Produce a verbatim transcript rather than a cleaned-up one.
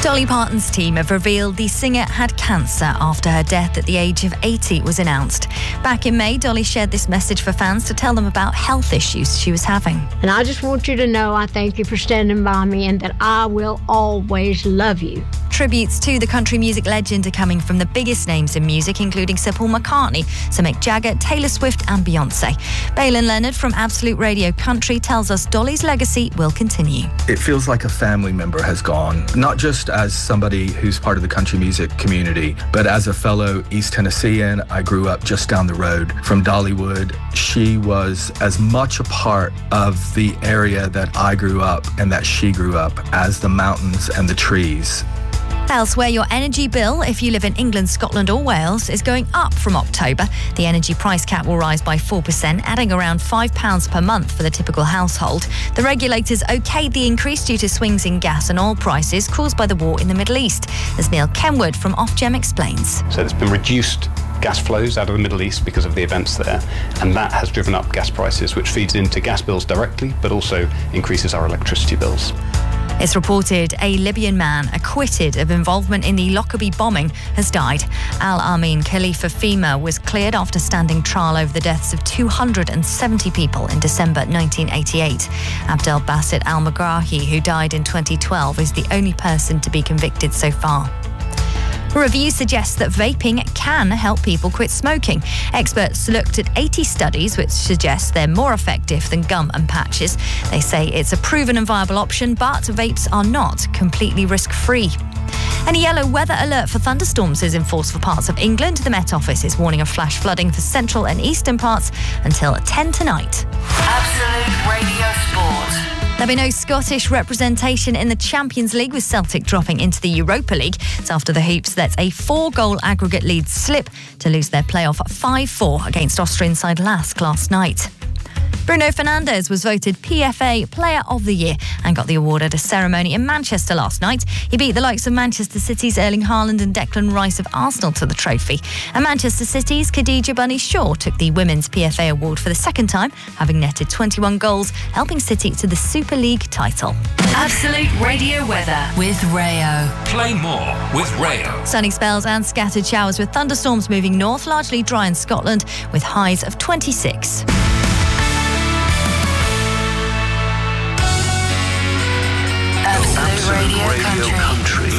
Dolly Parton's team have revealed the singer had cancer after her death at the age of eighty was announced. Back in May, Dolly shared this message for fans to tell them about health issues she was having. And I just want you to know I thank you for standing by me and that I will always love you. Tributes to the country music legend are coming from the biggest names in music, including Sir Paul McCartney, Sir Mick Jagger, Taylor Swift and Beyonce. Balin Leonard from Absolute Radio Country tells us Dolly's legacy will continue. It feels like a family member has gone, not just as somebody who's part of the country music community, but as a fellow East Tennessean. I grew up just down the road from Dollywood. She was as much a part of the area that I grew up and that she grew up as the mountains and the trees. Elsewhere, your energy bill, if you live in England, Scotland or Wales, is going up from October. The energy price cap will rise by four percent, adding around five pounds per month for the typical household. The regulators okayed the increase due to swings in gas and oil prices caused by the war in the Middle East, as Neil Kenwood from Ofgem explains. So there's been reduced gas flows out of the Middle East because of the events there, and that has driven up gas prices, which feeds into gas bills directly, but also increases our electricity bills. It's reported a Libyan man acquitted of involvement in the Lockerbie bombing has died. Al-Amin Khalifa Fima was cleared after standing trial over the deaths of two hundred seventy people in December nineteen eighty-eight. Abdel Basit Al-Magrahi, who died in twenty twelve, is the only person to be convicted so far. A review suggests that vaping can help people quit smoking. Experts looked at eighty studies which suggest they're more effective than gum and patches. They say it's a proven and viable option, but vapes are not completely risk-free. And a yellow weather alert for thunderstorms is in force for parts of England. The Met Office is warning of flash flooding for central and eastern parts until ten tonight. Absolute Radio Sport. There'll be no Scottish representation in the Champions League, with Celtic dropping into the Europa League. It's after the Hoops let a four-goal aggregate lead slip to lose their playoff five four against Austrian side Lask last night. Bruno Fernandes was voted P F A Player of the Year and got the award at a ceremony in Manchester last night. He beat the likes of Manchester City's Erling Haaland and Declan Rice of Arsenal to the trophy. And Manchester City's Khadija Bunny Shaw took the Women's P F A award for the second time, having netted twenty-one goals, helping City to the Super League title. Absolute Radio Weather with Rayo. Play more with Rayo. Sunny spells and scattered showers with thunderstorms moving north, largely dry in Scotland, with highs of twenty-six. Absolute Radio Country.